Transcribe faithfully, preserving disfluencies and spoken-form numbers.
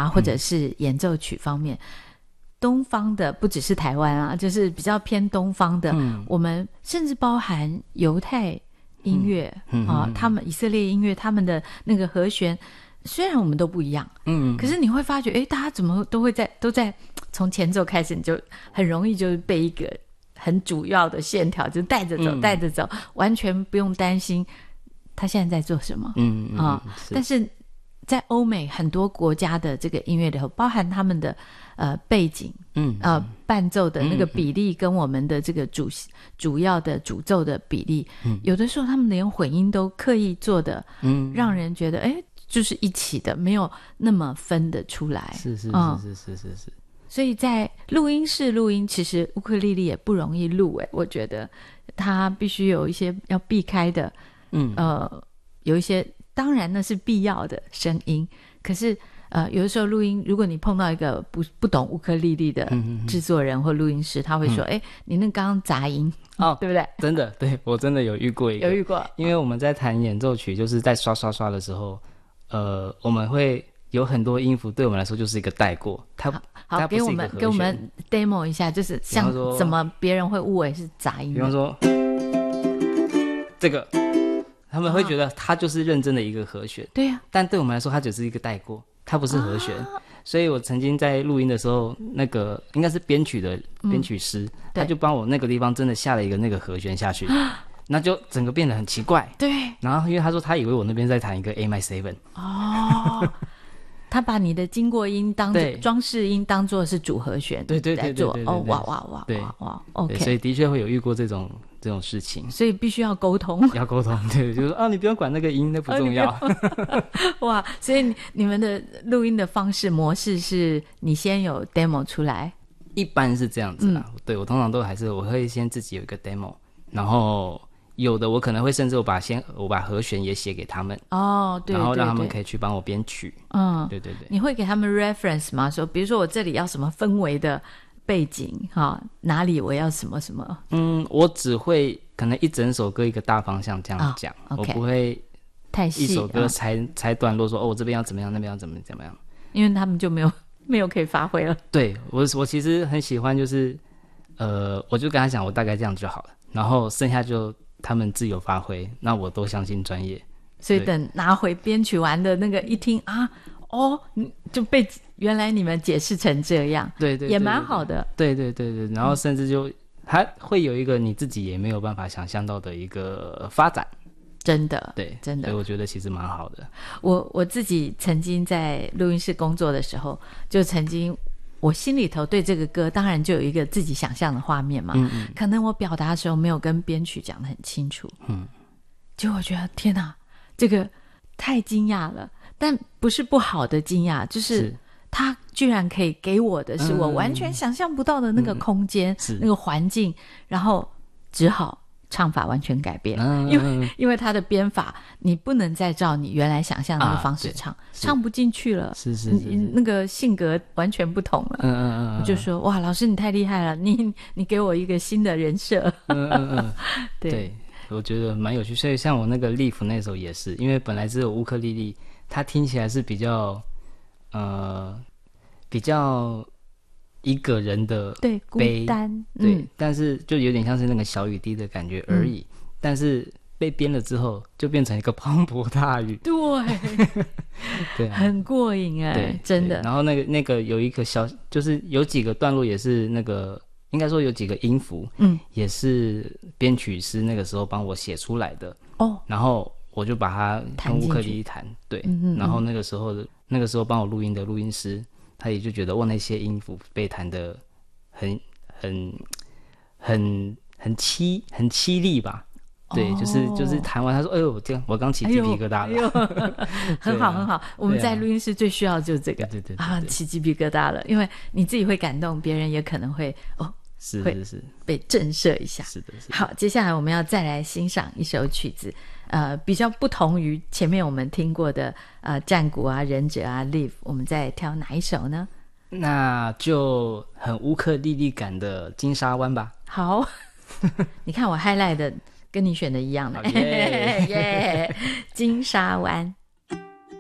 啊，或者是演奏曲方面，嗯，东方的不只是台湾啊，就是比较偏东方的，嗯，我们甚至包含犹太音乐，嗯，啊，他们以色列音乐，他们的那个和弦虽然我们都不一样，嗯，可是你会发觉，哎，大家怎么都会在都在从前奏开始，你就很容易就是被一个很主要的线条就带着走，嗯，带着走，完全不用担心他现在在做什么，嗯嗯啊，是，但是在欧美很多国家的这个音乐里头，包含他们的呃背景，嗯呃伴奏的那个比例跟我们的这个主主要的主奏的比例，嗯，有的时候他们连混音都刻意做的，嗯，让人觉得哎就是一起的，没有那么分得出来， 是是嗯， 是是是是是。 所以在录音室录音，其实乌克丽丽也不容易录，哎，我觉得它必须有一些要避开的，嗯呃有一些。当然那是必要的声音，可是呃，有的时候录音，如果你碰到一个不不懂乌克丽丽的制作人或录音师，他会说：“哎、嗯，你那刚刚杂音哦，对不对？” 真的，对我真的有遇过一个， 有遇过， 因为我们在弹演奏曲，就是在刷刷刷的时候，呃，我们会有很多音符，对我们来说就是一个带过，它好，好它不是一个和弦，给我们给我们 demo 一下，就是像怎么别人会误为是杂音的， 比方说这个。他们会觉得它就是认真的一个和弦， 对呀、啊， 但对我们来说它只是一个带过，它不是和弦、啊、所以我曾经在录音的时候，那个应该是编曲的编曲师、嗯、他就帮我那个地方真的下了一个那个和弦下去，那就整个变得很奇怪， 对， 然后因为他说他以为我那边在弹一个 A M seven 哦他把你的经过音当作装饰音当作是主和弦， 对对对对对对， 哦哇哇哇哇哇 ，OK， 所以的确会有遇过这种这种事情， 所以必须要沟通， 要沟通，对，就是说啊，你不用管那个音，那不重要。 哇，所以 你, 你们的录音的方式模式是你先有 demo 出来， 一般是这样子啦。嗯、对我通常都还是我会先自己有一个 demo， 然后。有的我可能会甚至我把先我把和弦也写给他们哦，对， 然后让他们可以去帮我编曲，嗯，对对对。 你会给他们 reference 吗？说比如说我这里要什么氛围的背景哈，哪里我要什么什么？嗯， 我只会可能一整首歌一个大方向这样讲、哦 okay ，我不会太细， 一首歌拆、哦、拆段落说哦，我这边要怎么样，那边要怎么怎么样， 因为他们就没有没有可以发挥了。 对我我其实很喜欢就是呃，我就跟他讲我大概这样就好了，然后剩下就。他们自由发挥，那我都相信专业， 所以等拿回编曲完的那个一听啊，哦，就被原来你们解释成这样， 对 对, 对, 对， 也蛮好的， 对对对对，然后甚至就还会有一个你自己也没有办法想象到的一个发展， 真的， 对， 真的， 所以我觉得其实蛮好的。 我我自己曾经在录音室工作的时候，就曾经。我心里头对这个歌当然就有一个自己想象的画面嘛，嗯嗯，可能我表达的时候没有跟编曲讲得很清楚，嗯，结果我觉得天哪，这个太惊讶了，但不是不好的惊讶，就是他居然可以给我的是我完全想象不到的那个空间、嗯、那个环境，然后只好唱法完全改变、嗯、因为因为他的编法你不能再照你原来想象的那个方式唱、啊、唱不进去了， 是是 是, 是那个性格完全不同了，嗯嗯嗯，我就说哇老师你太厉害了，你你给我一个新的人设，嗯嗯嗯对, 对我觉得蛮有趣，所以像我那个 Leaf 那首也是，因为本来只有乌克丽丽，它听起来是比较呃比较一个人的对孤单， 对、嗯，但是就有点像是那个小雨滴的感觉而已、嗯、但是被编了之后就变成一个磅礴大雨， 对对、啊、很过瘾哎、欸，真的。 然后那个那个有一个小就是有几个段落也是那个应该说有几个音符嗯，也是编曲师那个时候帮我写出来的哦，然后我就把它跟乌克丽丽弹，对、嗯嗯嗯，然后那个时候的那个时候帮我录音的录音师他也就觉得哇那些音符被弹得很很很很凄很凄厉吧，对、哦、就是就是弹完他说哎呦这样我刚起鸡皮疙瘩了、 哎、很好很好、啊、我们在录音室最需要就是这个，对对 对, 对, 对啊起鸡皮疙瘩了，因为你自己会感动，别人也可能会哦是是是被震慑一下， 是的是的。 好，接下来我们要再来欣赏一首曲子，呃，比较不同于前面我们听过的呃战鼓啊忍者啊 Live， 我们再挑哪一首呢？ 那就很乌克丽丽感的金沙湾吧。 好你看我 highlight 的跟你选的一样的耶、oh, yeah. 金沙湾。